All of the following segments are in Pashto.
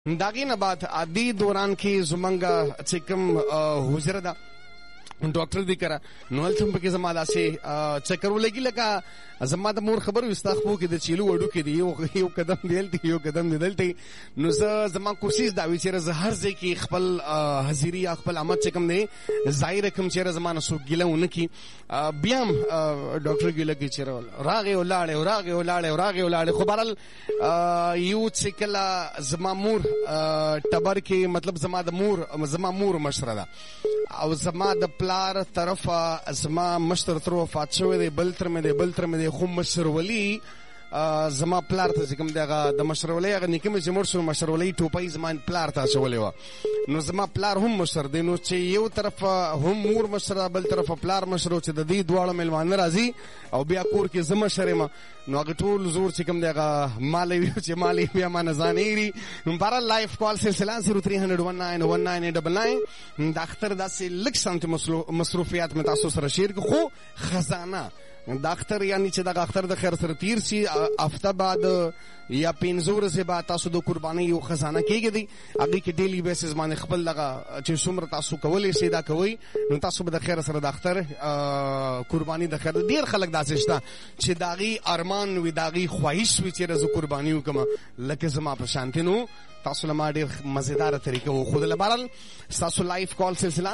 داغې نه بعد عادي دوران کې زمونږ چې کوم حجره ده ډاکټر دی کړه نو هلته هم پکې زما داسې چکر ولګي لکه زما د مور خبر وي ستا خپو کې د چیلو وډو کې دی یو قدم دی هلته یو قدم دی دلته نو زه زما کوشش دا وي چېرې زه هر ځای کې خپل حاضري یا خپل عمل چې کوم دی ظاهره کوم چېرې زما نه څوک ګیله ونه کړي بیا هم ډاکټر ګیله کوي چېرې راغې ولاړې خو بهرحال یو چې کله زما مور ټبر کې مطلب زما مور مشره ده او زما د پلار طرفه زما مشر تر وفات شوی دی بل تر مې دی خو مشرولي زما پلار ته چې کوم دی هغه د مشرولۍ هغه نیکه مې چې مړ شو مشرولۍ ټوپۍ زما پلار ته اچولې وه نو زما پلار هم مشر دی نو چې یو طرفه هم مور مشره بل طرفه پلار مشر چې د دې دواړه میلمانه راځي او بیا کور کې زه مشر یم نو هغه ټول زور چې کوم دی هغه مالی وي چې مالی بیا ما نه ځان ایري بهرحال لایف کال سلسله 0300191999 د اختر داسې لږ سانتې مصروفیات مې تاسو سره شیر کړو خو خزانه د اختر یعنی چې دغه اختر د خیر سره تیر سي هفته بعد یا 15 ورځې بعد تاسو د قربانۍ یو خزانه کېږدي هغې کې ډیلی بیسز باندې خپل دغه چې څومره تاسو کولی شئ دا کوئ نو تاسو به د خیر سره د اختر قرباني د خیر ډېر خلک داسې شته چې د هغې ارمان وي د هغې خواهش وي چېرې زه قرباني وکړم لکه زما په شانتې نو تاسو له ما ډېر مزیداره طریقه وښودله بهرحال ستاسو لایف کال سلسله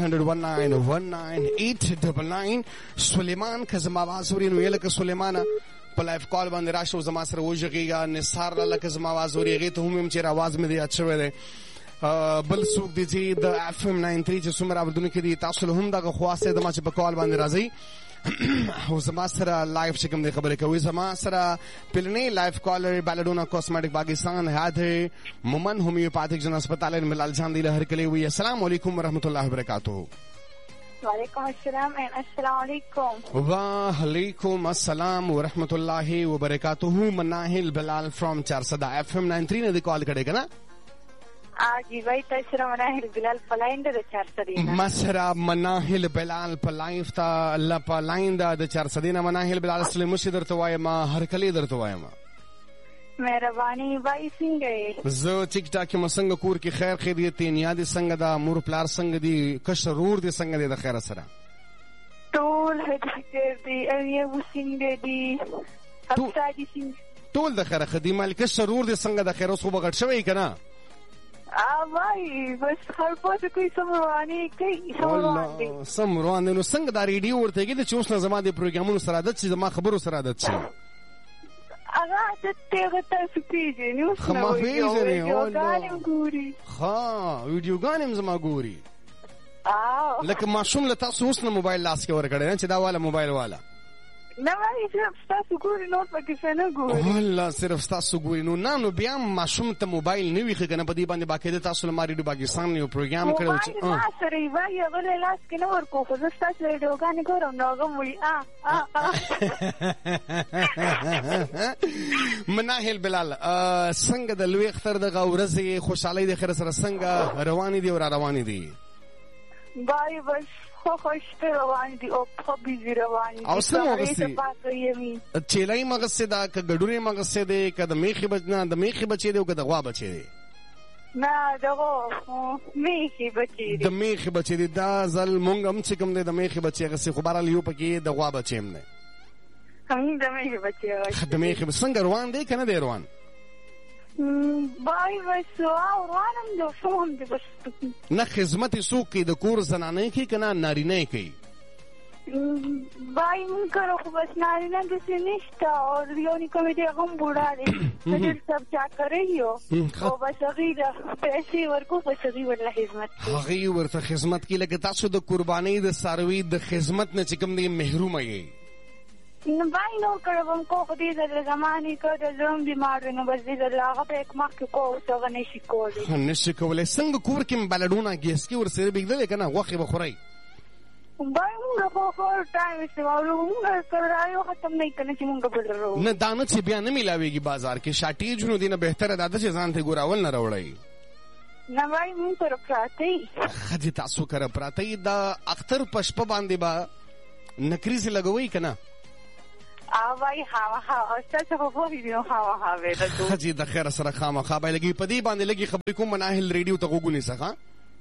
0300191989 سلیمان که زما آواز اوري نو یې لکه سلیمانه په لایف کال باندې راشه او زما سره وژغېږه نثار لاله که زما آواز اوري هغې ته هم یم چېرې آواز مې دی یاد شوی دی بل څوک دی چې د FM 93 چې څومره اورېدونکي کې دي تاسو له هم دغه خواست دی ما چې په کال باندې راځئ او زما سره لایف چې کوم دی خبرې کوي زما سره پلنی لایف کالر بیلڈونا کاسمیٹک پاکستان حیات مومن ہومیوپیتھک جن اسپتال ملال جان دی لہر کلی ہوئی السلام علیکم ورحمۃ اللہ وبرکاتہ وعلیکم السلام السلام علیکم وعلیکم السلام ورحمۃ اللہ وبرکاتہ مناہل بلال فرام چارسدہ FM 93 نے دی کال کړي کنه جی بھائی تاسو مناهل بلال پلاین د چارسدینه مسرا مناهل بلال پلاین تا الله پلاین د چارسدینه مناهل بلال اصل مشدر تو وایم هر کلی درته وایم مهرباني بھائی څنګه زه ټیک ټاک مسنګ کور کې خیر خیریت نیاد څنګه دا مور پلار څنګه دی کشرور دی څنګه دی د خیر سره ټول هدي دی او یو څنګه دی افسادي څنګه ټول د خیر خدمت کشرور دی څنګه د خیر اوس خو بغټ شوی کنه وای بس خلپوسه کوي سمرواني کوي سمروان نو څنګه دا ریډیو ورته کې د چوس نه زما د پروګرامونو سره عادت چې زما خبرو سره عادت شي هغه د تیغه تاسو پیژنې اوس نو ویډیوګانې ګوري ویډیوګانې زما ګوري لکه ماشوم له تاسو اوس نه موبایل لاس کې ورکړی چې دا والا موبایل والا نه وای صرف تاسو ګوري نو پکې څه نه ګوري والله صرف تاسو ګوري نو بیا ماشوم ته موبایل نه وي کنه په دې باندې باقاعده تاسو له ریډیو پاکستان یو پروګرام کړو چې ما سره وای غل لاس کې نو ورکو خو زه تاسو ریډیوګانې ګورم نو هغه وی مناهل بلال څنګه د لوی اختر د ورځې خوشحالۍ د خیر سره څنګه روانې دي او را روانې دي بای بس خوش روان دي او په بيزي روان دي او څنګه چیلای مغسه دا ک ګډوري مغسه دي ک د میخي بچنا د میخي بچي دي او ک د غوا بچي دي نه دغه میخي بچي دي د میخي بچي دي دا زل مونږ هم چې کوم دي د میخي بچي غسه خو بارال یو پکې د غوا بچي هم نه هم د میخي بچي د میخي څنګه روان دي کنه دی روان بای وسو روانم د فهم دي بس نه خدمت سوق کې د کور زنانه کې کنه نارینه کې بای مون کرو خو بس نارینه د سنشتا او یو نیکمه دی هم بوډا دی چې سب چا کوي او بس غیدا پیسې ورکو پیسې ورله خدمت هغه ورته خدمت کې لکه تاسو د قربانۍ د ساروي د خدمت نه چې کوم دی محروم یې نه بای نو کوم کو دې د زماني کو د زوم بیمار نه بس دې لاغه په یک مخ کو څنګه نشي کولای څنګه کور کې بلډونه ګیس کې ورسره بګدل کنه غوخه بخوري بای موږ په خور ټایم استعمالو موږ کړایو ختم نه کنه چې موږ بلرو نه دانه چې بیا نه ملاويږي بازار کې شاټیج نو دینه بهتره ده چې ځان ته ګوراول نه راوړی نه وای موږ پر پراتی خدي تاسو کړه پراتی دا اختر پشپ باندې با نکریز لګوي کنه وای خامخا ستاسو په پوهې دی نو خامخا به لګو چې د خیر سره خامخا به لګي په دې باندې لګي خبرې کوم مناهل ریډیو ته غوګونی څخه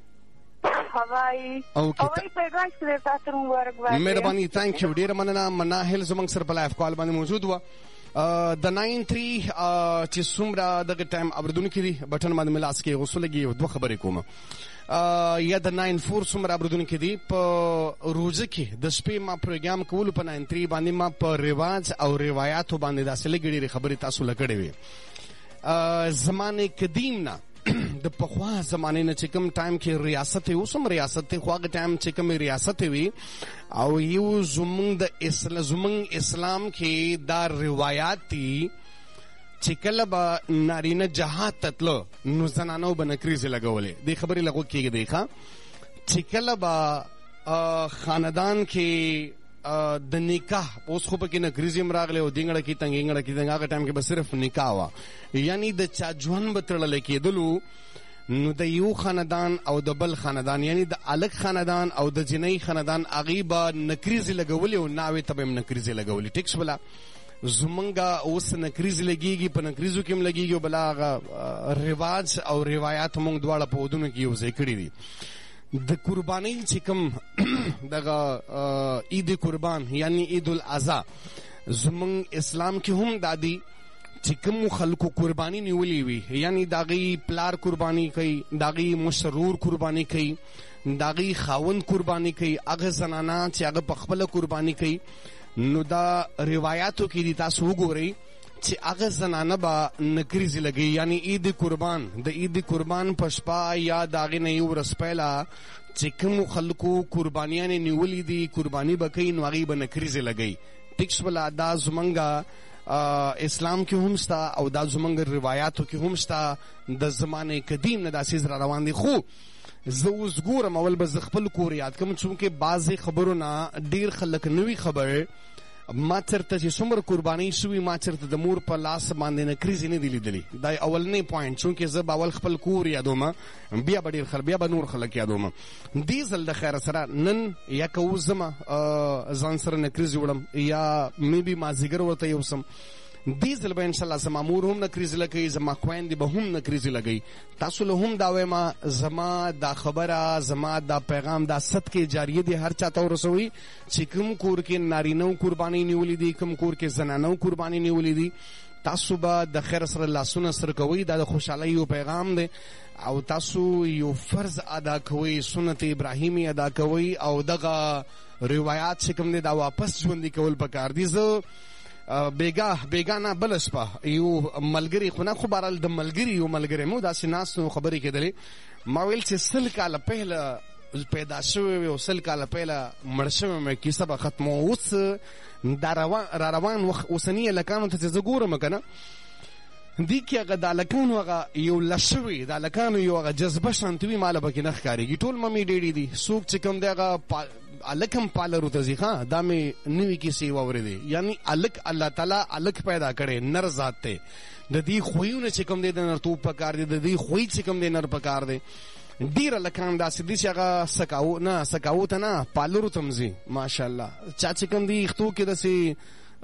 هواي او په ایڈوانس کې تاسو مبارک وایي مهرباني ثانک یو ډیر مننه مناهل زمنګ سره په لایف کال باندې موجود و د 93 چې څومره دغه ټایم اوردونکو دي بټن باندې ملاس کې غوسلګي دوه خبرې کوم یا د 94 څومره اوردونکو دي په روزه کې د شپې ما پروګرام کول په 93 باندې ما په رواج او روایتو باندې داسې لګړي خبرې تاسو لکړې وي زمانه قدیم نه د پخوا زمانه نه چې کوم ټایم کې ریاست یو سم ریاست ته خواږه ټایم چې کوم ریاست وي او یو زمونږ اسلام کې دا روایت دي چې کله به نارینه جهاد تتلو نو زنانو به نکریزې لګولې دې خبرې لغو کېږي دی ښه چې کله به خاندان کې د نکاح اوس خو پکې نکریزې هم راغلې او دینګړه کې تنګینګړه کې هغه ټایم کې به صرف نکاح وه یعنی د چا ژوند به تړلی کېدلو نو د یو خاندان او د بل خاندان یعنی د الګ خاندان او د جنۍ خاندان هغې به نکریزې لګولې او ناوې ته به هم نکریزې لګولې ټیک شوله زمونږه اوس نکریزې لګېږي په نکریزو کې هم لګېږي او بلا هغه رواج او روایات مونږ دواړه په ودونو کې یو ځای کړي دي د قربانۍ چې کوم دغه عید قربان یعنی عید الاضحی زمونږ اسلام کې هم دادي چې کوم خلکو قرباني نیولې وي یعنی داغي پلار قرباني کوي داغي مشرور قرباني کوي داغي خاوند قرباني کوي هغه زنانه چې هغه په خپل قرباني کوي نو دا روایتو کې دي تاسو وګورئ چې هغه زنانه به نکریزې لګي یعنی عید قربان د عید قربان په شپه یا د هغې نه یو ورځ پهله چې کومو خلکو قربانیانې نیولې دي قرباني به کوي نو هغې به نکریزې لګوي ټیک شوله دا زمونږ اسلام کې هم شته او دا زمونږ روایاتو کې هم شته د زمانه قدیم نه دا څیز را روان دي خو زه اوس ګورم اول به زه خپل کور یاد کوم چونکې بعضې خبرو نه ډېر خلک نوي خبر ما چرته چې څومره قربانۍ شوي ما چرته د مور په لاس باندې نکریزې نه دي لیدلي دا اولنی پوینټ چونکې زه به اول خپل کور یادوم بیا به ډېر خلک بیا به نور خلک یادوم دې ځل د خیر سره نن یا که اوس ځمه ځان سره نکریزې وړم یا میبي مازدیګر ورته یوسم دې ځل به انشاءالله زما مور هم نکریزې لګوي زما خویندې به هم نکریزې لګوي تاسو له هم دا وایم زما دا خبره زما دا پیغام دا صدقې جاریه دی هر چا ته ورسوئ چې کوم کور کې نارینهو قربانۍ نیولې دي کوم کور کې زنانو قربانۍ نیولې دي تاسو به د خیر سره لاسونه سره کوئ دا د خوشحالۍ یو پیغام دی او تاسو یو فرض ادا کوئ سنت ابراهیمي ادا کوئ او دغه روایات چې کوم دی دا واپس ژوندي کول پکار دي زه بیگا نه بل شپه یو ملګری خو نه خو بهرحال د ملګري یو ملګری مو داسې ناست نو خبرې کېدلې ما ویل چې 100 کاله پهله پیدا شوی وي او 100 کاله پهله مړ شوی مې کیسه به ختمه اوس دا را روان وخت اوسني هلکانو ته چې زه ګورم که نه دې کې هغه د هلکانو هغه یو لشوي د هلکانو یو هغه جذبه شانتي وي ما له پکې نه ښکارېږي ټول ممې ډېرې دي څوک چې کوم دی هغه الک هم پالرو ته ځي ښه دا مې نوي کیسې واورېدې یعنی الک الله تعالی الک پیدا کړی نر ذات دی د دې خویونه چې کوم دی د نرتوب پکار دی د دې خوی چې کوم دی نر پکار دی ډېر هلکان داسې دي چې هغه سکاو ته نه پالرو ته هم ځي ماشاءالله چا چې کوم دی یختو کې داسې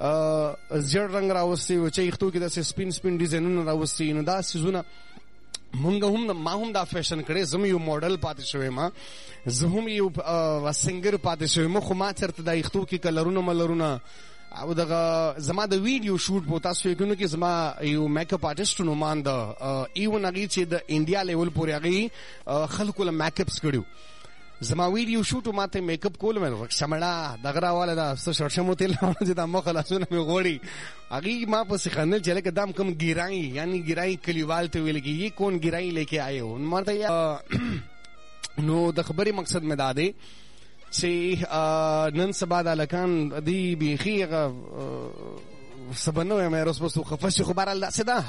زیړ رنګ راوستي و چې یختو کې داسې سپین سپین ډیزاینونه راوستي نو دا څیزونه مونږ هم ما هم دا فیشن کړی زه یو موډل پاتې شوی ما زه هم یو سنګر پاتې شوی ما خو ما چېرته دا یختو کې کلرونه ملرونه او دغه زما د ویډیو شوټ په تاسو یې کې زما یو میک اپ آرټیسټ نومان د ایون هغې چې د انډیا لیول پورې هغې خلکو له میک اپس کړي زما ویډیو شوټ ما ته میک اپ کول مې رکشه مړه دغه راواله دا څه شړشمو تېل راوړه چې دا مخه لاسونه مې غوړي هغې ما پسې خندل چې لکه دا هم کوم ګیرایي یعنی ګیرایي کلیوال ته ویل کېږي یہ کون ګیرایي لیکې آئے ہو ما ته نو د خبرې مقصد مې دا دی چې نن سبا د هلکان دې بیخي هغه څه به نه وایم یار اوس به خفه شي خو بهرحال داسې ده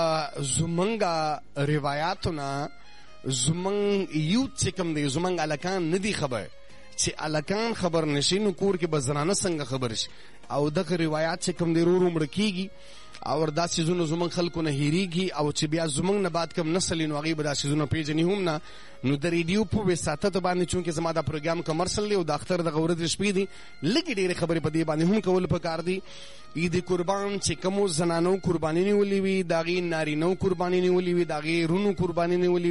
زمونږ روایاتو نه زمونږ یوت چې کوم دی زمونږ هلکان نه دي خبر چې هلکان خبر نشي نو کور کې به زنانه څنګه خبر شي او دغه روایات چې کوم دی ورو ورو مړه کېږي او دا سيزونه زمونږ خلکو نه هېرېږي او چې بیا زمونږ نه بعد کوم نسل نو هغوی به دا سيزونه پېژني هم نه. نو د ریډیو په وساطت باندې چونکې زما دا پروګرام کمرشل دی او د اختر دغه ورځې شپې دي لږې ډېرې خبرې په دې باندې هم کول پکار دي. عید قربان چې کومو زنانو قرباني نیولې وي د هغې نارینهو قرباني نیولې وي د هغې رونو قرباني نیولې